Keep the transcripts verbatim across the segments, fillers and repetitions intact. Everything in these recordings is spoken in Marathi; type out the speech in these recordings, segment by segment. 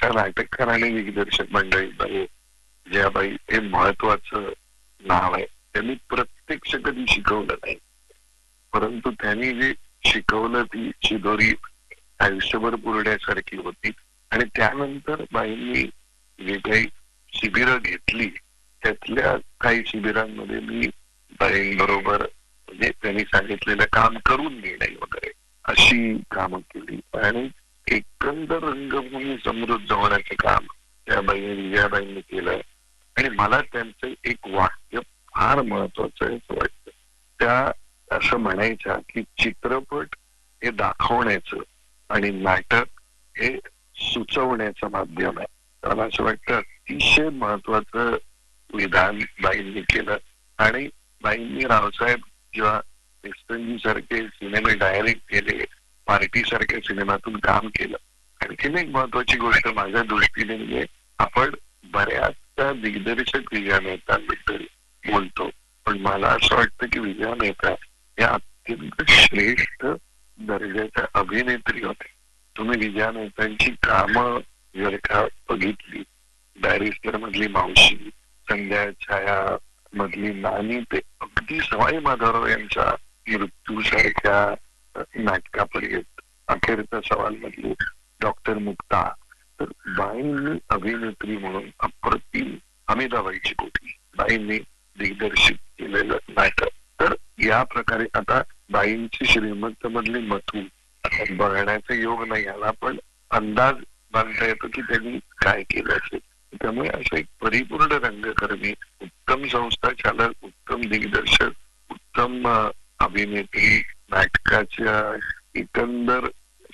अशा नाटककार आणि दिग्दर्शक मंडळींमध्ये विजयाबाई हे महत्वाचं नाव आहे. त्यांनी प्रत्यक्ष कधी शिकवलं नाही, परंतु त्यांनी जे शिकवलं ती शिदोरी आयुष्यभर पुरण्यासारखी होती. आणि त्यानंतर बाईंनी जे काही शिबिरं घेतली त्यातल्या काही शिबिरांमध्ये मी बाईंबरोबर म्हणजे त्यांनी सांगितलेलं काम करून घेणे वगैरे अशी कामं केली. आणि एकंदर रंगभूमी समृद्ध होण्याचं काम त्या बाई विजयाबाईंनी केलं. आणि मला त्यांचं एक वाक्य फार महत्वाचं आहे असं वाटतं. त्या असं म्हणायच्या की चित्रपट हे दाखवण्याचं आणि नाटक हे सुचवण्याचं माध्यम आहे. मला असं वाटतं अतिशय महत्वाचं विधान बाईंनी केलं. आणि बाईंनी रावसाहेब जेव्हा वेस्टर्नजी सारखे सिनेमे डायरेक्ट केले, पार्टी सारख्या सिनेमातून काम केलं. आणखीन एक महत्वाची गोष्ट माझ्या दृष्टीने म्हणजे आपण बऱ्याचदा दिग्दर्शक विजया मेहतांबद्दल बोलतो, पण मला असं वाटतं की विजया मेहता या अत्यंत श्रेष्ठ दर्जाच्या अभिनेत्री होते. तुम्ही विजया मेहतांची कामं जर का बघितली, बॅरिस्टर मधली मावशी, संध्या छाया मधली नानी ते अगदी सवाई माधवराव यांच्या मृत्यू सारख्या नाटकापर्यंत अखेरचा सवाल मधली डॉक्टर मुक्ता, तर बाईंनी अभिनेत्री म्हणून अप्रतिम अमिताबाईची कोठी बाईंनी दिग्दर्शित केलेलं नाटक. तर या प्रकारे आता बाईंची श्रीमंत मधली मथू आता बघण्याचा योग नाही आला, पण अंदाज बांधता येतो की त्यांनी काय केलं असेल. त्यामुळे असं एक परिपूर्ण रंगकर्मी, उत्तम संस्था चालक, उत्तम दिग्दर्शक, उत्तम अभिनेत्री, नाटकाच्या एकंदर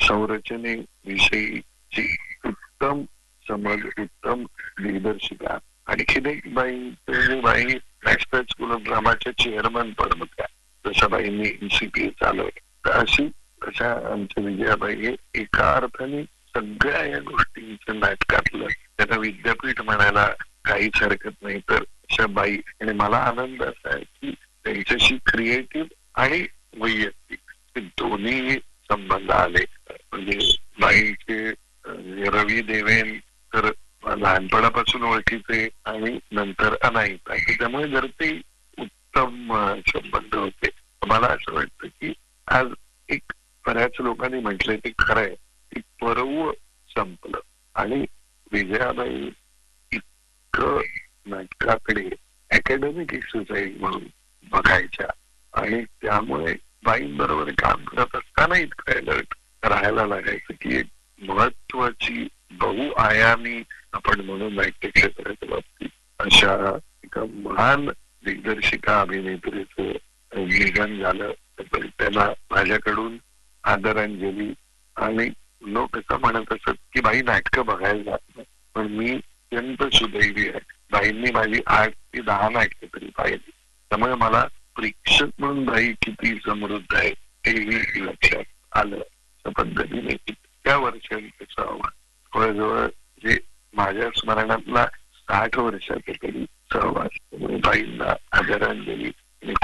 संरचनेविषयीची उत्तम समज, उत्तम दिग्दर्शिका. आणखीन एक बाई बाई नॅशनल स्कूल ऑफ ड्रामाच्या चेअरमन पण होत्या, जसं बाईंनी एनसीपी चालवलं. तर अशी अशा आमच्या विजयाबाई हे एका अर्थाने सगळ्या या गोष्टींचं नाटकातलं त्यांना विद्यापीठ म्हणायला काहीच हरकत नाही. तर अशा बाई, आणि मला आनंद असा आहे की त्यांच्याशी क्रिएटिव्ह आणि वैयक्तिक दोन्ही संबंध आले. म्हणजे बाईंचे रवी देवेन तर लहानपणापासून ओळखीचे आणि नंतर अनाईत, त्यामुळे जर ते उत्तम संबंध होते. मला असं वाटतं की आज एक बऱ्याच लोकांनी म्हटलंय ते खरं आहे की पर्व संपलं आणि विजयाबाई इतकं नाटकाकडे अकॅडमिक एक्सरसाइज म्हणून बघायच्या. आणि त्यामुळे बाईंबरोबर काम करत असताना इतकं अलर्ट राहायला लागायचं की एक महत्वाची बहुआयामी आपण म्हणून नाट्य क्षेत्राच्या बाबतीत अशा एका महान दिग्दर्शिका अभिनेत्रीचं निधन झालं. तर त्यांना माझ्याकडून आदरांजली. आणि लोक असं म्हणत असत की बाई नाटकं बघायला जात नाही, पण मी अत्यंत सुदैवी आहे. बाईंनी माझी आठ ते दहा नाटकं तरी पाहिली. त्यामुळे मला प्रेक्षक म्हणून बाई किती समृद्ध आहे हेही लक्षात आलं. त्या पद्धतीने इतक्या वर्षांचं सहवास, जवळजवळ जे माझ्या स्मरणातला साठ वर्षाचा तरी सहवास. त्यामुळे बाईंना आदरांजली.